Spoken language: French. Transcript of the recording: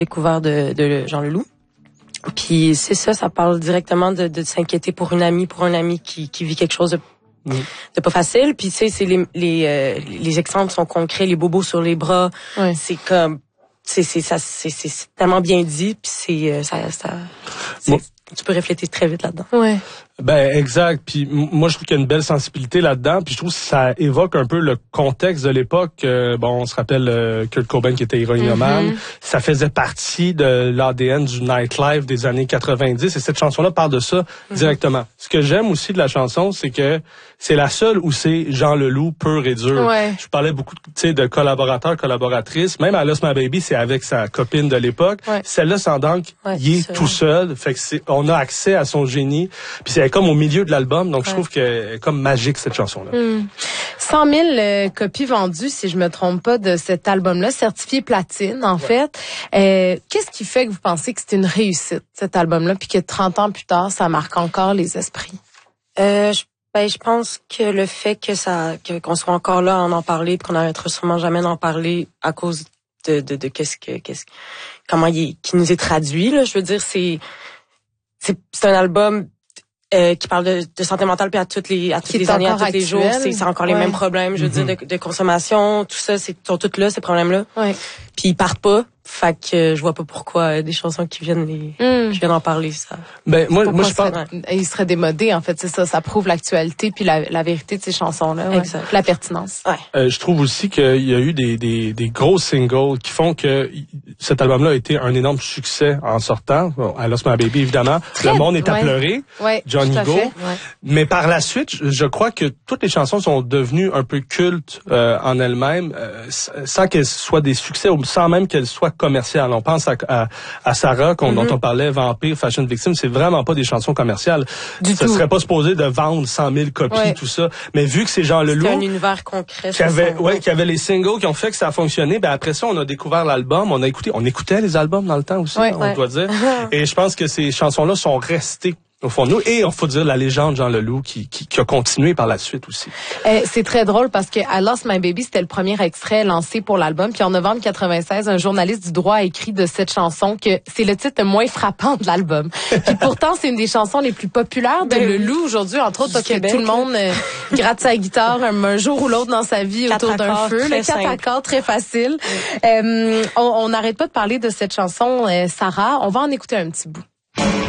découvert de Jean Leloup. Puis c'est ça parle directement de s'inquiéter pour une amie, pour un ami qui vit quelque chose de pas facile. Puis tu sais, c'est les exemples sont concrets, les bobos sur les bras. Ouais. C'est comme c'est tellement bien dit, puis tu peux réfléchir très vite là-dedans. Ouais. Ben exact. Puis moi je trouve qu'il y a une belle sensibilité là-dedans. Puis je trouve que ça évoque un peu le contexte de l'époque. On se rappelle Kurt Cobain qui était héroïnomane. Ça faisait partie de l'ADN du nightlife des années 90. Et cette chanson-là parle de ça directement. Ce que j'aime aussi de la chanson, c'est que c'est la seule où c'est Jean Leloup pur et dur. Ouais. Je parlais beaucoup de collaborateurs, collaboratrices. Même à Lost My Baby, c'est avec sa copine de l'époque. Ouais. Celle-là, sans donc, il est tout seul. Fait que on a accès à son génie. Puis c'est comme au milieu de l'album, donc je trouve qu'elle est comme magique cette chanson-là. 100 000 copies vendues, si je me trompe pas, de cet album-là, certifié platine, en fait. Qu'est-ce qui fait que vous pensez que c'est une réussite, cet album-là, puis que 30 ans plus tard, ça marque encore les esprits? Je pense que le fait qu'on soit encore là à en parler, puis qu'on n'arrêtera sûrement jamais d'en parler à cause de qui nous est traduit, là. Je veux dire, c'est un album qui parle de santé mentale, puis à toutes les années, à tous les jours, c'est encore les mêmes problèmes, je veux dire, de consommation, tout ça, sont toutes là, ces problèmes-là. Ouais. Puis ils partent pas. Fait que je vois pas pourquoi des chansons qui viennent en parler, ça. Ben moi je pense il serait démodé, en fait, c'est ça prouve l'actualité puis la vérité de ces chansons-là, ouais. Exact. La pertinence. Ouais. Je trouve aussi qu'il y a eu des gros singles qui font que cet album-là a été un énorme succès en sortant. Bon, I Lost My Baby, évidemment. Le monde est à pleurer. Ouais, Johnny Go. Ouais. Mais par la suite, je crois que toutes les chansons sont devenues un peu cultes en elles-mêmes, sans qu'elles soient des succès, ou sans même qu'elles soient commerciales. On pense à Sarah, dont on parlait, Vampire, Fashion Victim, c'est vraiment pas des chansons commerciales. Ça serait pas supposé de vendre 100 000 copies, tout ça. Mais vu que c'est Jean Leloup... C'est un univers concret. Qui avait les singles qui ont fait que ça a fonctionné, ben après ça, on a découvert l'album, on écoutait les albums dans le temps aussi, on doit dire. Et je pense que ces chansons-là sont restées au fond de nous. Et on faut dire la légende Jean Leloup qui a continué par la suite aussi. C'est très drôle parce que I Lost My Baby, c'était le premier extrait lancé pour l'album. Puis en novembre 96, un journaliste du droit a écrit de cette chanson que c'est le titre le moins frappant de l'album. Puis pourtant, c'est une des chansons les plus populaires de Leloup aujourd'hui, entre autres parce que tout le monde gratte sa guitare un jour ou l'autre dans sa vie autour d'un feu. Le 4 accords, très facile. On n'arrête pas de parler de cette chanson, Sarah. On va en écouter un petit bout.